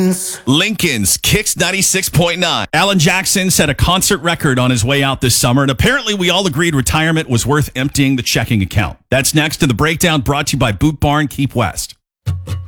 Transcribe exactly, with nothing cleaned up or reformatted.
Lincoln's. Lincoln's Kicks ninety-six point nine. Alan Jackson set a concert record on his way out this summer, and apparently we all agreed retirement was worth emptying the checking account. That's next in the breakdown, brought to you by Boot Barn Keep West.